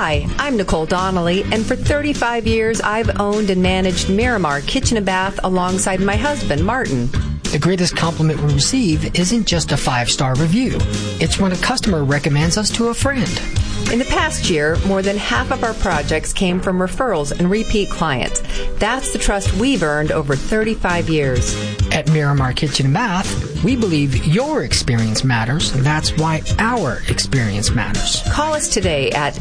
Hi, I'm Nicole Donnelly, and for 35 years I've owned and managed Miramar Kitchen and Bath alongside my husband, Martin. The greatest compliment we receive isn't just a 5-star review. It's when a customer recommends us to a friend. In the past year, more than half of our projects came from referrals and repeat clients. That's the trust we've earned over 35 years. At Miramar Kitchen and Bath, we believe your experience matters. That's why our experience matters. Call us today at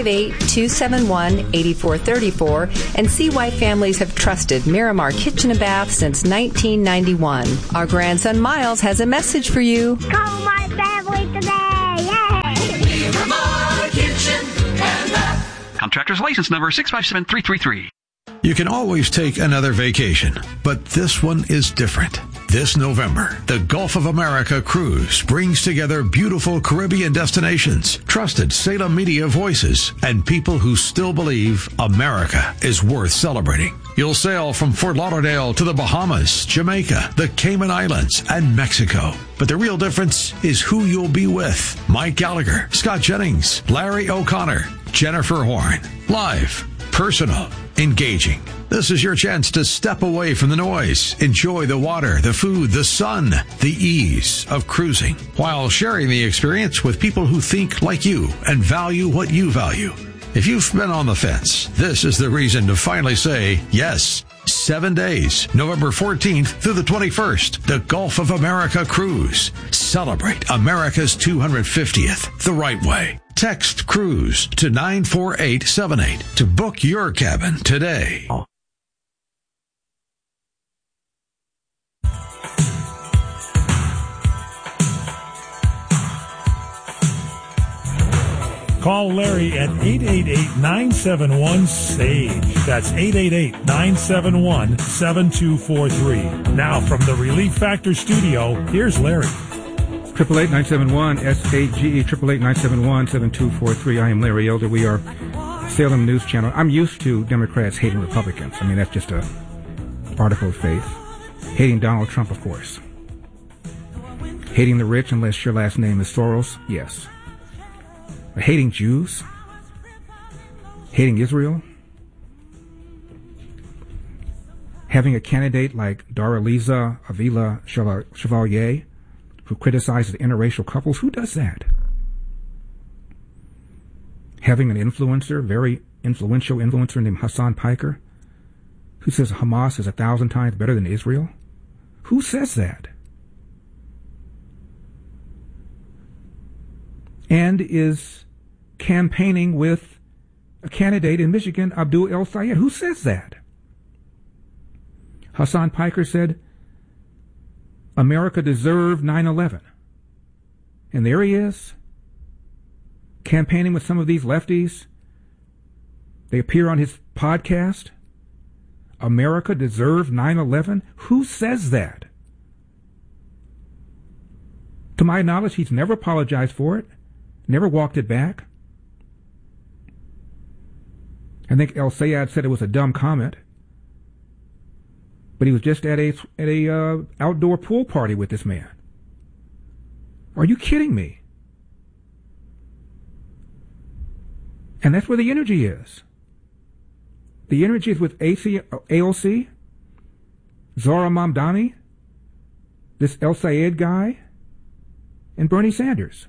858-271-8434 and see why families have trusted Miramar Kitchen and Bath since 1991. Our grandson Miles has a message for you. Call my family today! Yay! Miramar Kitchen and Bath. Contractor's license number 657333. You can always take another vacation, but this one is different. This November, the Gulf of America Cruise brings together beautiful Caribbean destinations, trusted Salem media voices, and people who still believe America is worth celebrating. You'll sail from Fort Lauderdale to the Bahamas, Jamaica, the Cayman Islands, and Mexico. But the real difference is who you'll be with. Mike Gallagher, Scott Jennings, Larry O'Connor, Jennifer Horn. Live, personal, engaging. This is your chance to step away from the noise, enjoy the water, the food, the sun, the ease of cruising, while sharing the experience with people who think like you and value what you value. If you've been on the fence, this is the reason to finally say yes. 7 days, November 14th through the 21st, the Gulf of America Cruise. Celebrate America's 250th the right way. Text CRUISE to 94878 to book your cabin today. Call Larry at 888-971-SAGE. That's 888-971-7243. Now from the Relief Factor studio, here's Larry. 888-971-SAGE, 888-971-7243. I am Larry Elder. We are Salem News Channel. I'm used to Democrats hating Republicans. I mean, that's just a article of faith. Hating Donald Trump, of course. Hating the rich, unless your last name is Soros, yes. Hating Jews, hating Israel, having a candidate like Daraliza Avila Chevalier, who criticizes interracial couples. Who does that? Having an influencer, very influential influencer named Hassan Piker, who says Hamas is 1,000 times better than Israel. Who says that? And is campaigning with a candidate in Michigan, Abdul El Sayed. Who says that? Hassan Piker said, America deserved 9/11. And there he is, campaigning with some of these lefties. They appear on his podcast. America deserved 9/11. Who says that? To my knowledge, he's never apologized for it, never walked it back. I think El Sayed said it was a dumb comment, but he was just at a outdoor pool party with this man. Are you kidding me? And that's where the energy is. The energy is with AOC, Zora Mamdani, this El Sayed guy, and Bernie Sanders.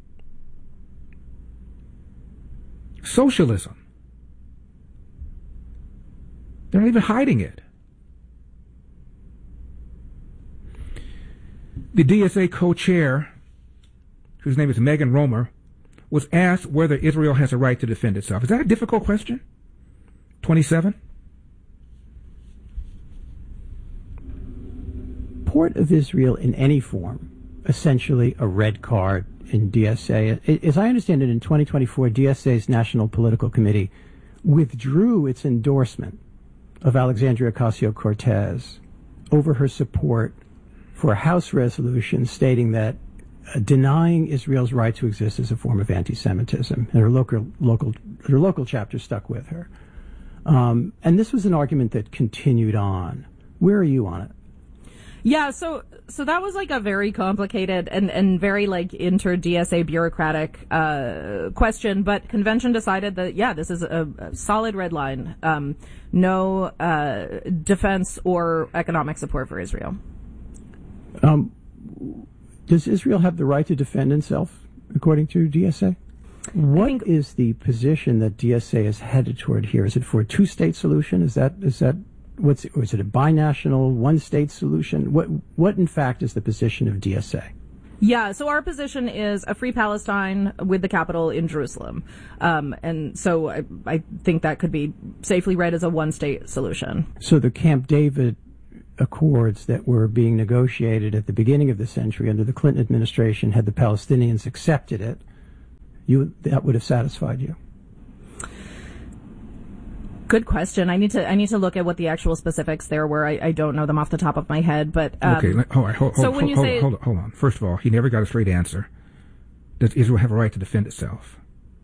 Socialism. They're not even hiding it. The DSA co-chair, whose name is Megan Romer, was asked whether Israel has a right to defend itself. Is that a difficult question? 27? Support of Israel in any form, essentially a red card in DSA. As I understand it, in 2024, DSA's National Political Committee withdrew its endorsement of Alexandria Ocasio-Cortez over her support for a House resolution stating that denying Israel's right to exist is a form of anti-Semitism. And her local chapter stuck with her. And this was an argument that continued on. Where are you on it? Yeah, so that was like a very complicated and very like inter-DSA bureaucratic question, but convention decided that, yeah, this is a solid red line. No defense or economic support for Israel. Does Israel have the right to defend itself, according to DSA? What is the position that DSA is headed toward here? Is it for a two-state solution? Is it a binational, one-state solution? What in fact is the position of DSA? Yeah, so our position is a free Palestine with the capital in Jerusalem. And so I think that could be safely read as a one-state solution. So the Camp David Accords that were being negotiated at the beginning of the century under the Clinton administration, had the Palestinians accepted it, that would have satisfied you? Good question. I need to look at what the actual specifics there were. I don't know them off the top of my head, but okay. Hold on. First of all, he never got a straight answer. Does Israel have a right to defend itself?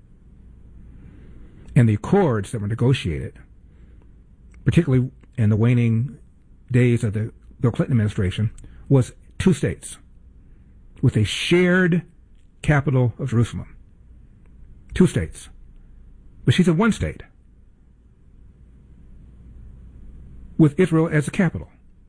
And the accords that were negotiated, particularly in the waning days of the Bill Clinton administration, was two states with a shared capital of Jerusalem. Two states. But she said one state, with Israel as the capital.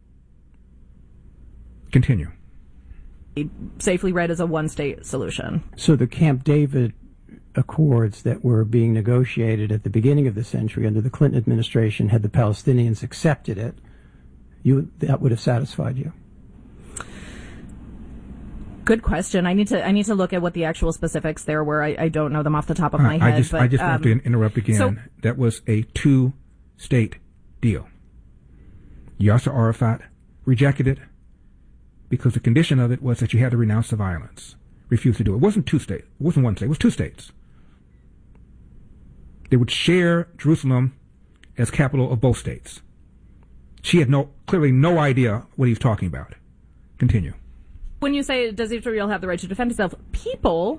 Continue. Safely read as a one-state solution. So the Camp David Accords that were being negotiated at the beginning of the century under the Clinton administration, had the Palestinians accepted it, that would have satisfied you? Good question. I need to look at what the actual specifics there were. I don't know them off the top of my head. I just have to interrupt again. So, that was a two-state deal. Yasser Arafat rejected it because the condition of it was that you had to renounce the violence. Refused to do it. It wasn't two states. It wasn't one state. It was two states. They would share Jerusalem as capital of both states. She had clearly no idea what he was talking about. Continue. When you say, does Israel have the right to defend itself? Peoples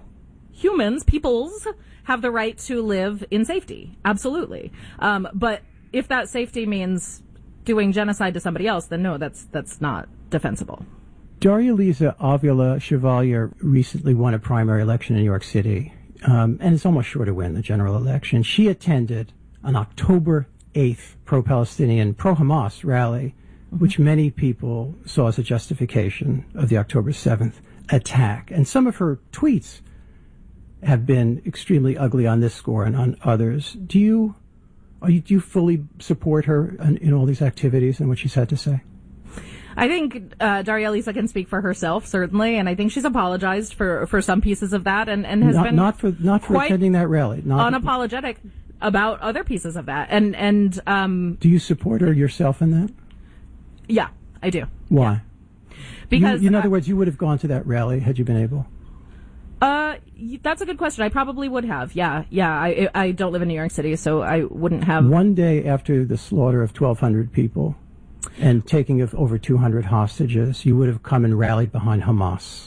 have the right to live in safety. Absolutely. But if that safety means doing genocide to somebody else, then no, that's not defensible. Daria-Liza Avila Chevalier recently won a primary election in New York City, and is almost sure to win the general election. She attended an October 8th pro-Palestinian, pro-Hamas rally, which many people saw as a justification of the October 7th attack. And some of her tweets have been extremely ugly on this score and on others. Do you fully support her in all these activities and what she's had to say? I think Daria-Liza can speak for herself, certainly, and I think she's apologized for some pieces of that and has been not for attending that rally. Unapologetic about other pieces of that. And do you support her yourself in that? Yeah, I do. Why? Yeah. Because in other words, you would have gone to that rally had you been able. That's a good question. I probably would have. Yeah. I don't live in New York City, so I wouldn't have. One day after the slaughter of 1,200 people and taking of over 200 hostages, you would have come and rallied behind Hamas.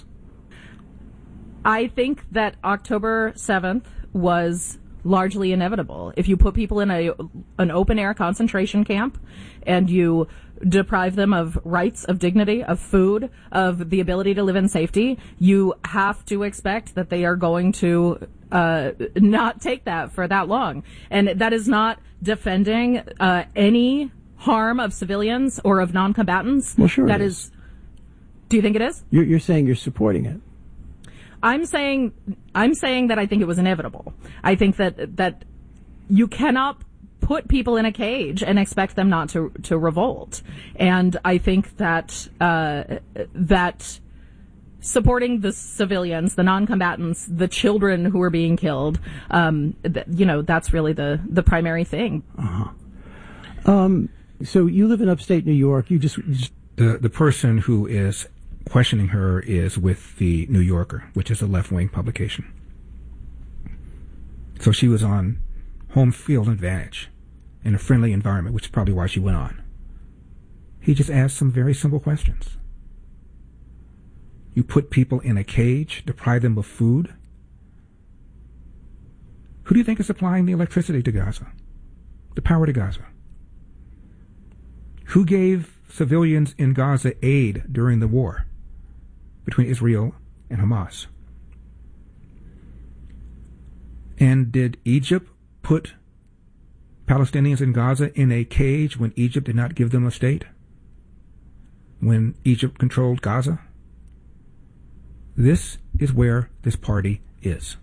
I think that October 7th was largely inevitable. If you put people in an open-air concentration camp and you deprive them of rights, of dignity, of food, of the ability to live in safety, you have to expect that they are going to not take that for that long. And that is not defending any harm of civilians or of non-combatants. Well, sure. That is. Do you think it is? You're saying you're supporting it. I'm saying that I think it was inevitable. I think that you cannot put people in a cage and expect them not to revolt. And I think that that supporting the civilians, the non-combatants, the children who are being killed, that's really the primary thing. So you live in upstate New York. You just the person who is questioning her is with the New Yorker, which is a left-wing publication. So she was on home field advantage in a friendly environment, which is probably why she went on. He just asked some very simple questions. You put people in a cage, deprive them of food. Who do you think is supplying the electricity to Gaza? The power to Gaza? Who gave civilians in Gaza aid during the war between Israel and Hamas? And did Egypt put Palestinians in Gaza in a cage when Egypt did not give them a state? When Egypt controlled Gaza? This is where this party is.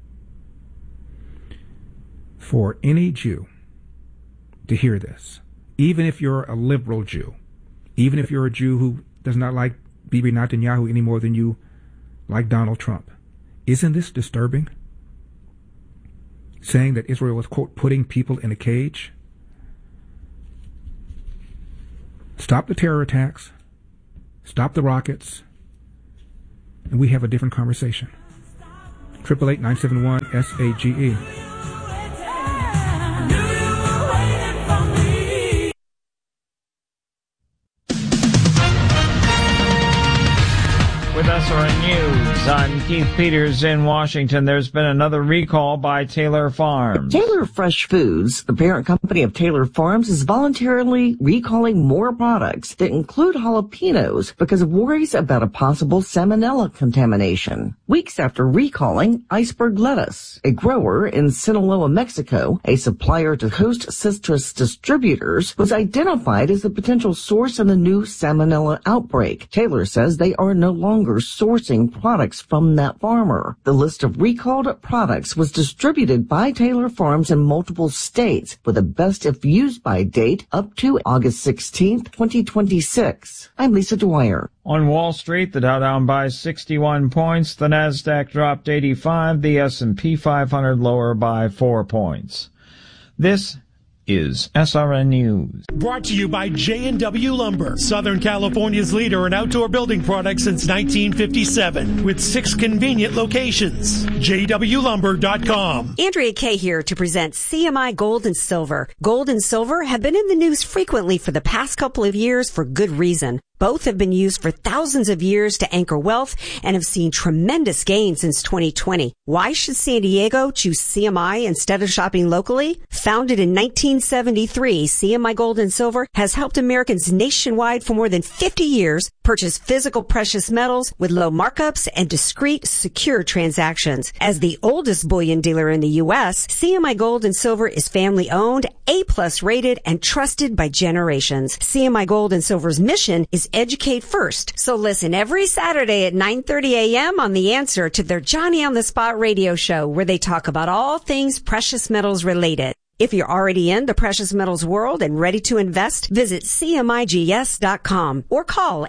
For any Jew to hear this, even if you're a liberal Jew, even if you're a Jew who does not like Bibi Netanyahu any more than you like Donald Trump, isn't this disturbing? Saying that Israel was, quote, putting people in a cage? Stop the terror attacks. Stop the rockets. And we have a different conversation. 888-971-SAGE. With SRN News, I'm Keith Peters in Washington. There's been another recall by Taylor Farms. Taylor Fresh Foods, the parent company of Taylor Farms, is voluntarily recalling more products that include jalapenos because of worries about a possible salmonella contamination. Weeks after recalling iceberg lettuce, a grower in Sinaloa, Mexico, a supplier to Host Citrus Distributors, was identified as the potential source in the new salmonella outbreak. Taylor says they are no longer sourcing products from that farmer. The list of recalled products was distributed by Taylor Farms in multiple states with a best if used by date up to August 16th, 2026. I'm Lisa Dwyer. On Wall Street, the Dow down by 61 points, the Nasdaq dropped 85, the S&P 500 lower by 4 points. This is SRN News. Brought to you by J&W Lumber, Southern California's leader in outdoor building products since 1957, with 6 convenient locations. JWLumber.com. Andrea Kay here to present CMI Gold and Silver. Gold and silver have been in the news frequently for the past couple of years for good reason. Both have been used for thousands of years to anchor wealth and have seen tremendous gains since 2020. Why should San Diego choose CMI instead of shopping locally? Founded in 1973, CMI Gold and Silver has helped Americans nationwide for more than 50 years purchase physical precious metals with low markups and discreet, secure transactions. As the oldest bullion dealer in the U.S., CMI Gold and Silver is family-owned, A+ rated, and trusted by generations. CMI Gold and Silver's mission is educate first. So listen every Saturday at 9:30 a.m. on The Answer to their Johnny on the Spot radio show, where they talk about all things precious metals related. If you're already in the precious metals world and ready to invest, visit CMIGS.com or call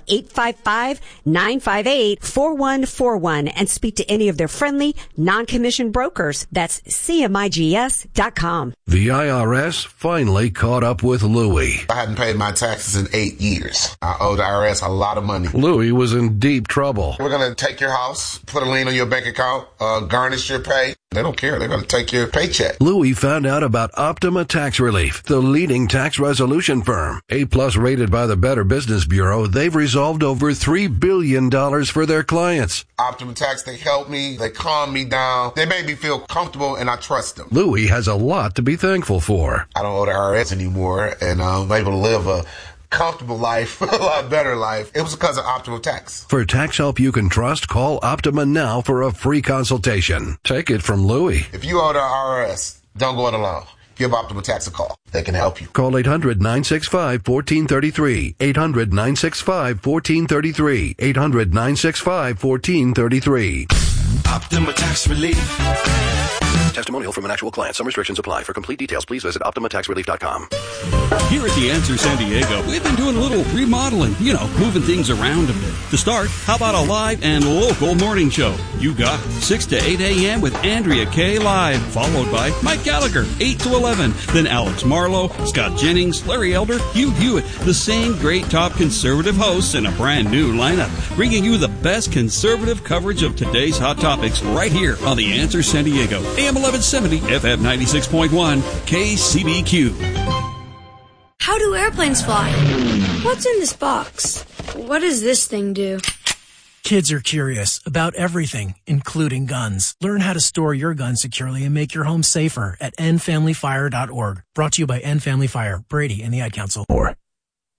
855-958-4141 and speak to any of their friendly, non-commissioned brokers. That's CMIGS.com. The IRS finally caught up with Louie. I hadn't paid my taxes in 8 years. I owe the IRS a lot of money. Louie was in deep trouble. We're going to take your house, put a lien on your bank account, garnish your pay. They don't care. They're going to take your paycheck. Louie found out about Optima Tax Relief, the leading tax resolution firm. A+ rated by the Better Business Bureau, they've resolved over $3 billion for their clients. Optima Tax, they helped me. They calmed me down. They made me feel comfortable, and I trust them. Louie has a lot to be thankful for. I don't owe the IRS anymore, and I'm able to live a comfortable life, a lot better life. It was because of Optima Tax. For tax help you can trust, call Optima now for a free consultation. Take it from Louie. If you owe the IRS, don't go it alone. Give Optima Tax a call. They can help you. Call 800-965-1433. 800-965-1433. 800-965-1433. Optima Tax Relief. Testimonial from an actual client. Some restrictions apply. For complete details, please visit OptimaTaxRelief.com. Here at The Answer San Diego, we've been doing a little remodeling, moving things around a bit. To start, how about a live and local morning show? You got 6 to 8 a.m. with Andrea Kay live, followed by Mike Gallagher, 8 to 11. Then Alex Marlowe, Scott Jennings, Larry Elder, Hugh Hewitt, the same great top conservative hosts in a brand new lineup, bringing you the best conservative coverage of today's hot topics right here on The Answer San Diego. AM 1170, FM 96.1, KCBQ. How do airplanes fly? What's in this box? What does this thing do? Kids are curious about everything, including guns. Learn how to store your gun securely and make your home safer at endfamilyfire.org. Brought to you by End Family Fire, Brady, and the Ad Council.